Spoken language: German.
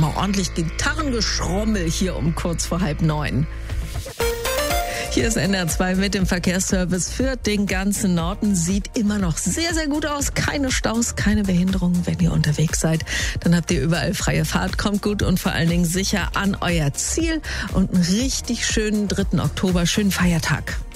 Mal ordentlich Gitarrengeschrommel hier um kurz vor 8:30. Hier ist NDR 2 mit dem Verkehrsservice für den ganzen Norden. Sieht immer noch sehr, sehr gut aus. Keine Staus, keine Behinderungen. Wenn ihr unterwegs seid, dann habt ihr überall freie Fahrt. Kommt gut und vor allen Dingen sicher an euer Ziel. Und einen richtig schönen 3. Oktober, schönen Feiertag.